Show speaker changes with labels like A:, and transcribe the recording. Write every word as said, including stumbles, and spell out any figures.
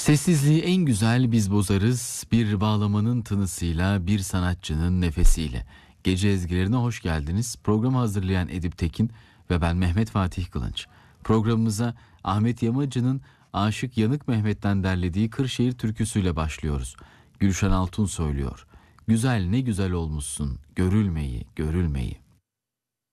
A: Sessizliği en güzel biz bozarız, bir bağlamanın tınısıyla, bir sanatçının nefesiyle. Gece ezgilerine hoş geldiniz. Programı hazırlayan Edip Tekin ve ben Mehmet Fatih Kılınç. Programımıza Ahmet Yamacı'nın Aşık Yanık Mehmet'ten derlediği Kırşehir türküsüyle başlıyoruz. Gülşen Altun söylüyor. Güzel ne güzel olmuşsun, görülmeyi, görülmeyi.